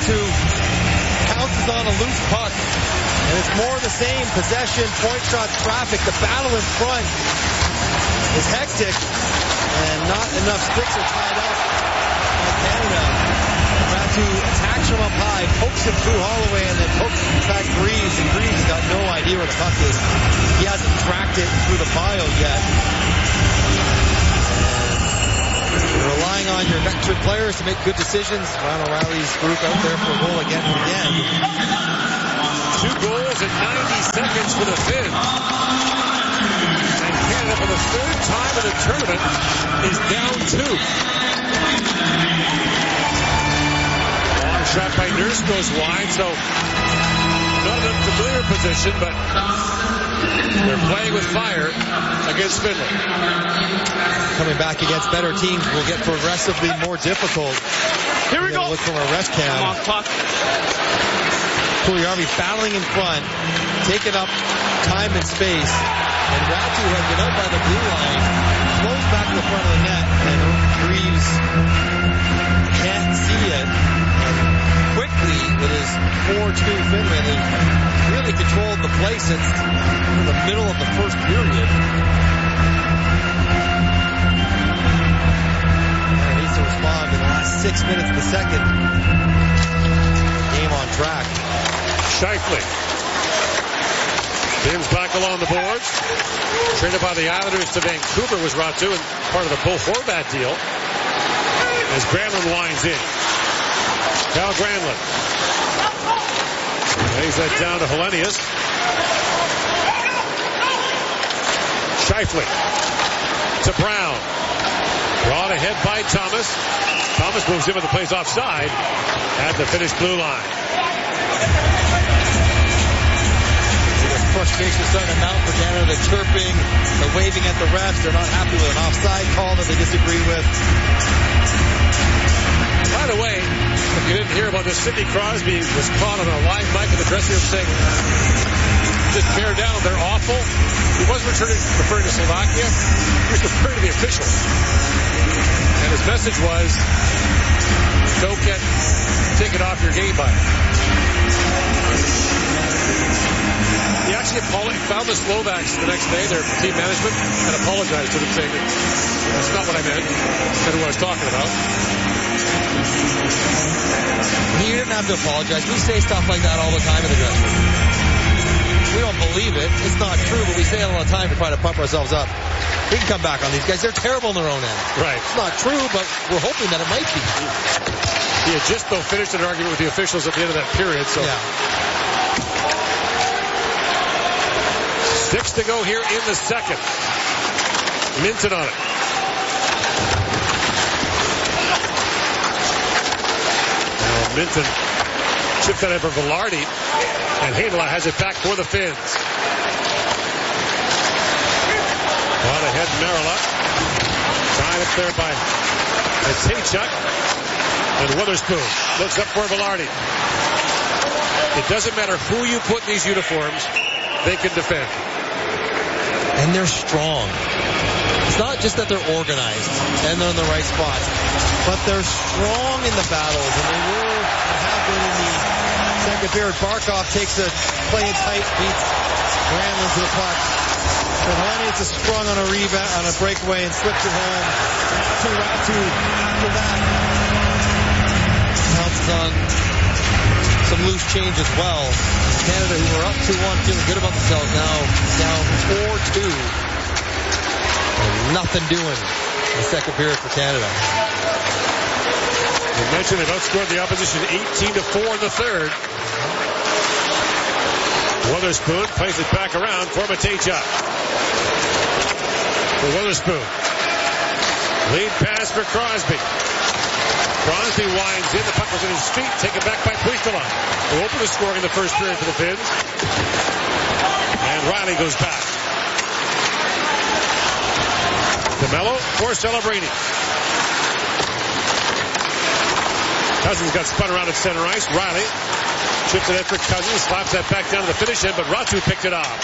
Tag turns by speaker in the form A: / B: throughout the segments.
A: Ratu pounces on a loose puck. And it's more of the same. Possession, point shot, traffic. The battle in front is hectic. And not enough sticks are tied up by Canada. Ratu attacks from up high, pokes it through Holloway, and then pokes back Greaves. And Greaves has got no idea where the puck is. He hasn't tracked it through the bio yet. You're relying on your veteran players to make good decisions. Ryan O'Reilly's group out there for a goal again and again.
B: 2 goals in 90 seconds for the Finns. And Canada, for the 3rd time in the tournament, is down 2. Long shot by Nurse goes wide, so not an unfamiliar position, but they're playing with fire against Finland.
A: Coming back against better teams will get progressively more difficult.
C: Here we go.
A: Look from our rest cam.
C: Come on, clock.
A: Puljujärvi battling in front, taking up time and space, and Ratu has been out by the blue line, flows back to the front of the net, and Greaves can't see it. And quickly, with his 4-2 Finland, has really controlled the play since the middle of the first period. And needs to respond in the last 6 minutes of the second. Game on track.
B: Scheifele. Finns back along the boards. Traded by the Islanders to Vancouver was Ratu, and part of the Bo Horvat deal. As Granlund winds in. Cal Granlund. Lays that down to Helenius. Scheifele to Brown. Brought ahead by Thomas. Thomas moves in with the plays offside at the Finnish blue line.
A: Frustration starting to mount for Canada. The chirping, the waving at the refs. They're not happy with an offside call that they disagree with.
B: By the way, if you didn't hear about this, Sidney Crosby was caught on a live mic in the dressing room saying, just bear down, they're awful. He wasn't referring to Slovakia. He was referring to the officials. And his message was, don't get taken off your game by it. He actually found the Slovaks the next day, their team management, and apologized to them, saying that's not what I meant. That's what I was talking about.
A: He didn't have to apologize. We say stuff like that all the time in the dressing room. We don't believe it. It's not true, but we say it all the time to try to pump ourselves up. We can come back on these guys. They're terrible on their own end.
B: Right.
A: It's not true, but we're hoping that it might be.
B: He had just though finished an argument with the officials at the end of that period, so.
A: Yeah.
B: Sticks to go here in the second. Minton on it. Now Minton chipped that over Velarde, and Heinola has it back for the Finns. On ahead, Merila. Tied up there by Matejchuk. And Witherspoon looks up for Velarde. It doesn't matter who you put in these uniforms, they can defend.
A: And they're strong. It's not just that they're organized and they're in the right spots, but they're strong in the battles, and they were and have been in the second period. Barkov takes a play in tight, beats Granlund to the puck. And Helenius is sprung on a rebound, on a breakaway, and slips it home to Ratu after that. Pounces on some loose change as well. Canada, who were up 2-1, feeling good about themselves, now down 4-2. And nothing doing in the second period for Canada.
B: You mentioned they've outscored the opposition 18-4 in the third. Witherspoon plays it back around for Matejchuk. For Witherspoon. Lead pass for Crosby. Crosby winds in. The puck was in his feet. Taken back by Puistola, who opened the scoring in the first period for the Finns. And Riley goes back. DeMello for Celebrini. Cousins got spun around at center ice. Riley chips it in for Cousins. Slaps that back down to the finish end, but Ratu picked it off.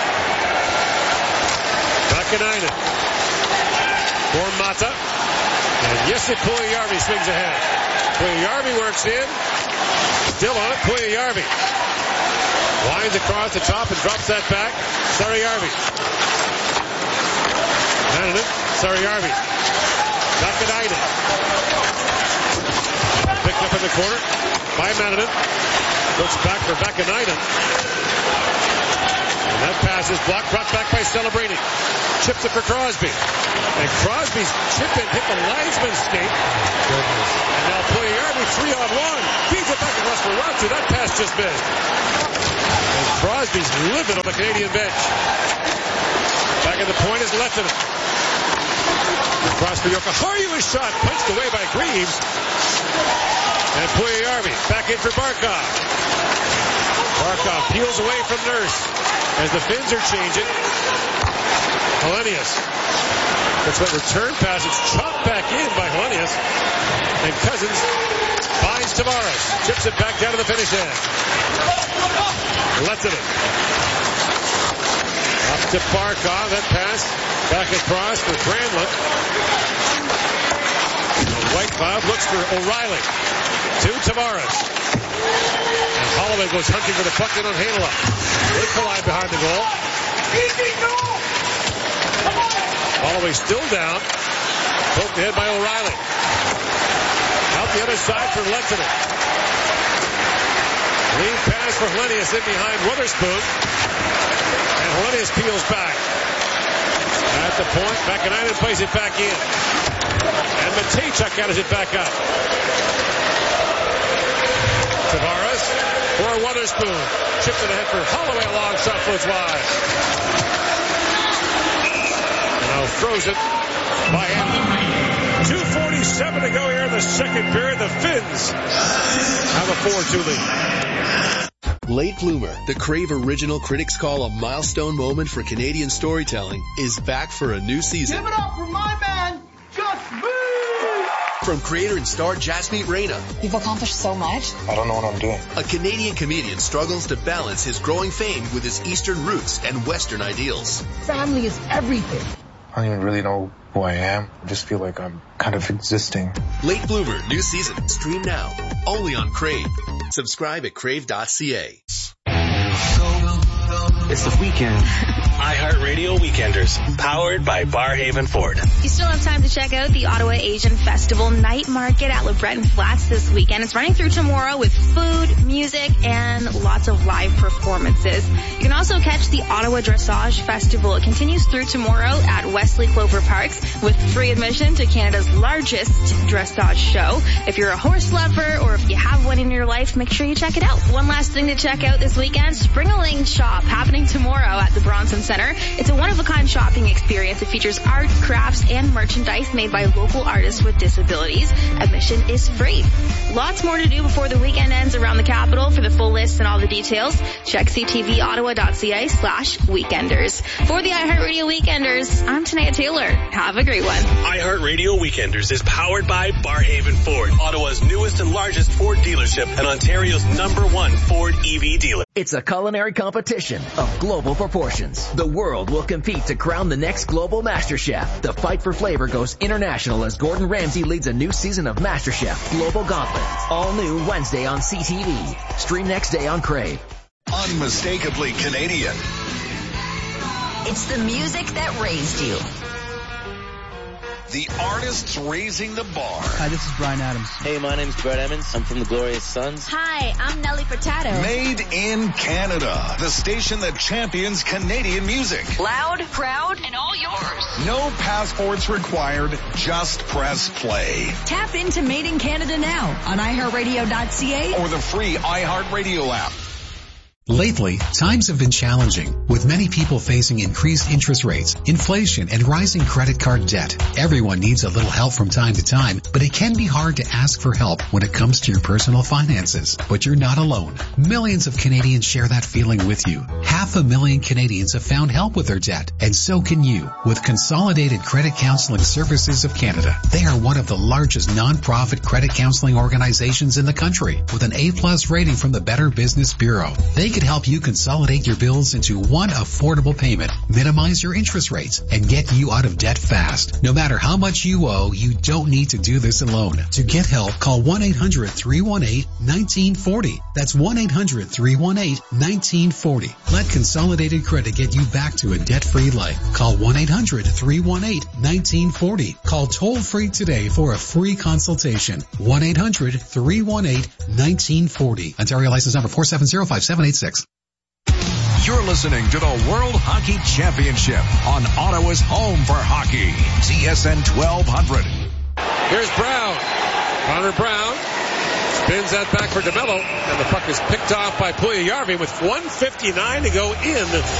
B: Vakanainen for Mata. And Jesse Puljujärvi swings ahead. Puljujarvi works in. Still on it, Puljujarvi. Winds across the top and drops that back. Saarijarvi. Manninen, Saarijarvi. Vakanainen. Picked up in the corner by Manninen. Looks back for Vakanainen. And that pass is blocked, brought back by Celebrini. Chips it for Crosby. And Crosby's chip in hit the linesman's skate. And now Puljujarvi 3-on-1. Feeds it back to Rosmeratu. That pass just missed. And Crosby's livid on the Canadian bench. Back at the point is Lehtinen. Across for Jokiharju is shot. Punched away by Greaves. And Puljujarvi back in for Barkov. Barkov peels away from Nurse. As the Finns are changing. Helenius. That's what return pass. It's chopped back in by Helenius. And Cousins finds Tavares. Chips it back down to the finish end. Lehtinen. Up to Barkov. That pass back across for Granlund. Whitecloud looks for O'Reilly. To Tavares. And Holloway goes hunting for the puck in on Heinola. They collide behind the goal. Holloway still down. Poked ahead by O'Reilly. Out the other side for Lehtinen. Lead pass for Helenius in behind Witherspoon. And Helenius peels back. At the point, Vakanainen plays it back in. And Matejchuk gathers it back up. Tavares for Witherspoon. Chips it ahead for Holloway. A long shot floats wide. Now frozen by Hamilton. 2:47 to go here in the second period. The Finns have a 4-2 lead.
C: Late Bloomer, the Crave original critics call a milestone moment for Canadian storytelling, is back for a new season.
D: Give it up for my man, Jasmeet!
C: From creator and star Jasmeet Reina.
E: You've accomplished so much.
F: I don't know what I'm doing.
C: A Canadian comedian struggles to balance his growing fame with his Eastern roots and Western ideals.
D: Family is everything.
F: I don't even really know who I am. I just feel like I'm kind of existing.
C: Late Bloomer, new season. Stream now. Only on Crave. Subscribe at crave.ca.
G: It's the weekend. iHeartRadio Weekenders, powered by Barhaven Ford.
H: You still have time to check out the Ottawa Asian Festival Night Market at LeBreton Flats this weekend. It's running through tomorrow with food, music, and lots of live performances. You can also catch the Ottawa Dressage Festival. It continues through tomorrow at Wesley Clover Parks with free admission to Canada's largest dressage show. If you're a horse lover or if you have one in your life, make sure you check it out. One last thing to check out this weekend, Spring-a-Ling Shop, happening tomorrow at the Bronson Center. It's a one-of-a-kind shopping experience. It features art, crafts, and merchandise made by local artists with disabilities. Admission is free. Lots more to do before the weekend ends around the capital. For the full list and all the details, check ctvottawa.ca/weekenders. For the iHeartRadio Weekenders, I'm Tanea Taylor. Have a great one.
G: iHeartRadio Weekenders is powered by Barhaven Ford, Ottawa's newest and largest Ford dealership and Ontario's #1 Ford EV dealer.
I: It's a culinary competition of global proportions. The world will compete to crown the next global MasterChef. The fight for flavor goes international as Gordon Ramsay leads a new season of MasterChef Global Gauntlet. All new Wednesday on CTV. Stream next day on Crave.
J: Unmistakably Canadian.
K: It's the music that raised you.
J: The artists raising the bar.
L: Hi, this is Bryan Adams.
M: Hey, my name's Brett Emmons. I'm from the Glorious Sons.
K: Hi, I'm Nelly Furtado.
J: Made in Canada. The station that champions Canadian music.
K: Loud, proud, and all yours.
J: No passports required. Just press play.
K: Tap into Made in Canada now on iHeartRadio.ca
J: or the free iHeartRadio app.
N: Lately, times have been challenging, with many people facing increased interest rates, inflation, and rising credit card debt. Everyone needs a little help from time to time, but it can be hard to ask for help when it comes to your personal finances. But you're not alone. Millions of Canadians share that feeling with you. 500,000 Canadians have found help with their debt, and so can you, with Consolidated Credit Counseling Services of Canada. They are one of the largest non-profit credit counseling organizations in the country, with an A+ rating from the Better Business Bureau. They could help you consolidate your bills into one affordable payment, minimize your interest rates, and get you out of debt fast. No matter how much you owe, you don't need to do this alone. To get help, call 1-800-318-1940. That's 1-800-318-1940. Let Consolidated Credit get you back to a debt-free life. Call 1-800-318-1940. Call toll-free today for a free consultation. 1-800-318-1940. Ontario license number 4705786.
E: You're listening to the World Hockey Championship on Ottawa's home for hockey, TSN 1200.
B: Here's Brown. Connor Brown spins that back for DeMello, and the puck is picked off by Puljujarvi with 1:59 to go in